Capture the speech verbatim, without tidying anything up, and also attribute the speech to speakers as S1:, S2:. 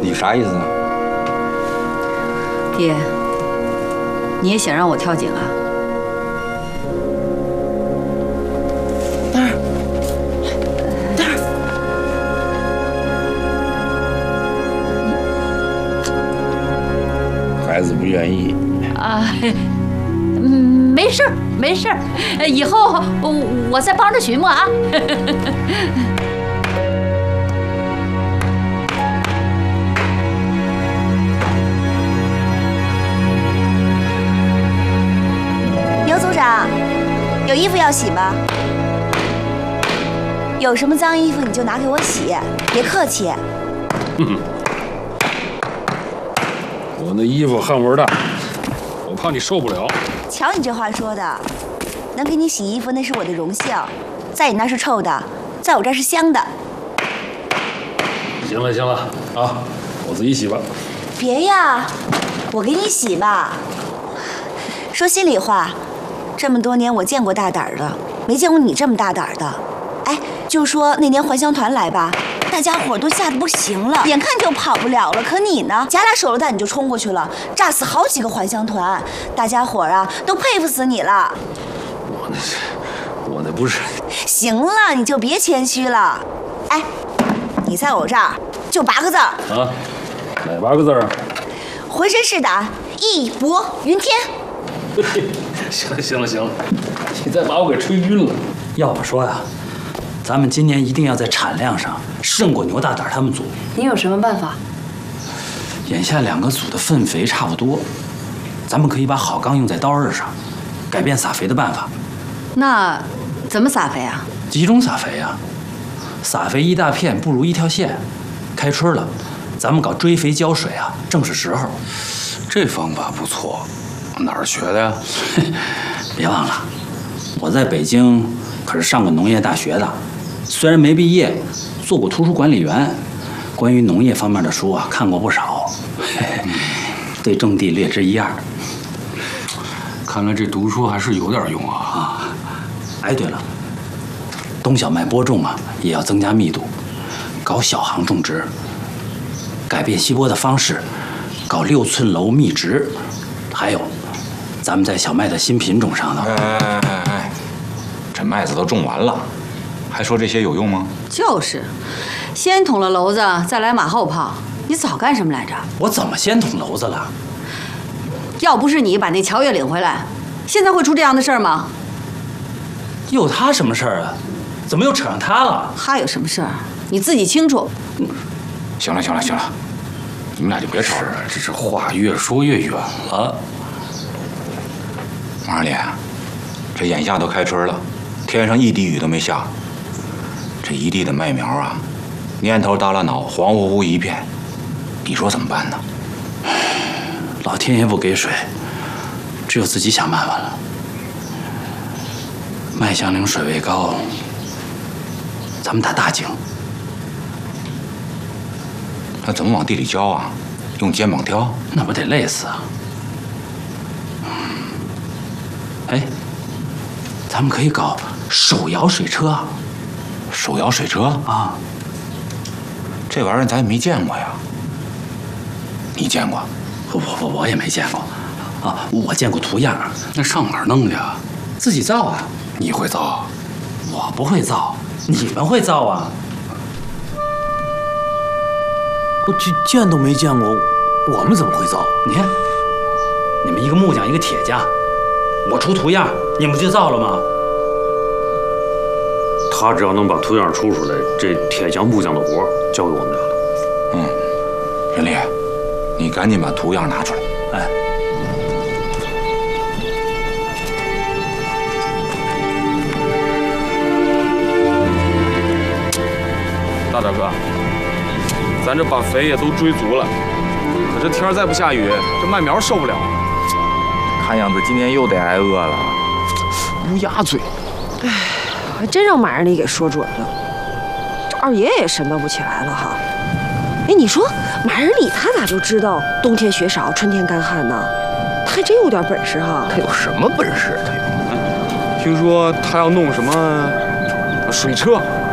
S1: 你啥意思啊？
S2: 爹，你也想让我跳井啊？
S3: 蛋儿，蛋
S4: 儿，孩子不愿意
S5: 啊。嗯，没事儿，没事儿，以后我我再帮着寻摸啊。
S6: 牛组长，有衣服要洗吗？有什么脏衣服你就拿给我洗，别客气。
S4: 嗯，我那衣服汗味大，我怕你受不了。
S6: 瞧你这话说的，能给你洗衣服那是我的荣幸，在你那是臭的，在我这是香的。
S4: 行了行了啊，我自己洗吧。
S6: 别呀，我给你洗吧。说心里话，这么多年我见过大胆的，没见过你这么大胆的。哎，就说那年还乡团来吧，大家伙都吓得不行了，眼看就跑不了了。可你呢，夹俩手榴弹你就冲过去了，炸死好几个还乡团，大家伙啊都佩服死你了。
S4: 我那是，我那不是。
S6: 行了，你就别谦虚了。哎，你在我这儿就八个字儿
S4: 啊？哪八个字啊？
S6: 浑身是胆，义薄云天。
S4: 行了行了行了，你再把我给吹晕了。
S7: 要我说呀，咱们今年一定要在产量上胜过牛大胆他们组。
S2: 你有什么办法？
S7: 眼下两个组的粪肥差不多，咱们可以把好钢用在刀刃上，改变撒肥的办法。
S2: 那怎么撒肥啊？
S7: 集中撒肥啊！撒肥一大片不如一条线。开春了，咱们搞追肥浇水啊，正是时候。
S1: 这方法不错，哪儿学的呀？
S7: 别忘了，我在北京可是上过农业大学的，虽然没毕业，做过图书管理员，关于农业方面的书啊看过不少，对种地略知一二。
S1: 看来这读书还是有点用啊！
S7: 啊，哎，对了，冬小麦播种啊也要增加密度，搞小行种植，改变吸播的方式，搞六寸楼密植，还有，咱们在小麦的新品种上呢。
S1: 哎哎哎哎，这麦子都种完了，还说这些有用吗？
S2: 就是，先捅了篓子，再来马后炮。你早干什么来着？
S7: 我怎么先捅篓子了？
S2: 要不是你把那乔月领回来，现在会出这样的事儿吗？
S7: 有他什么事儿啊？怎么又扯上他了？
S2: 他有什么事儿？你自己清楚。
S1: 行了行了行了，你们俩就别吵了，这是话越说越远了。王二连，这眼下都开春了，天上一滴雨都没下，这一地的麦苗啊，蔫头耷拉脑，黄乎乎一片，你说怎么办呢？
S7: 老天爷不给水，只有自己想办法了。麦香岭水位高，咱们打大井。
S1: 那怎么往地里浇啊？用肩膀挑？
S7: 那不得累死啊！哎，咱们可以搞手摇水车啊！
S1: 手摇水车
S7: 啊，
S1: 这玩意儿咱也没见过呀。你见过？
S7: 我我我也没见过，啊，我见过图样。
S1: 那上哪儿弄去啊？
S7: 自己造啊！
S1: 你会造？
S7: 我不会造，你们会造啊！
S3: 我这见都没见过，我们怎么会造？
S7: 你看，你们一个木匠，一个铁匠，我出图样，你们不就造了吗？
S4: 他只要能把图样出出来，这铁匠木匠的活交给我们俩了。
S1: 嗯，任烈，你赶紧把图样拿出来。
S7: 哎。
S8: 大点哥，咱这把肥也都追足了，可这天再不下雨，这麦苗受不了。
S9: 看样子今天又得挨饿了。
S8: 乌鸦嘴。
S10: 哎，还真让马二里给说准了，这二爷也神叨不起来了哈。哎，你说马二里他咋就知道冬天雪少，春天干旱呢？他还真有点本事哈。
S9: 他有什么本事？他有？
S8: 听说他要弄什么水车。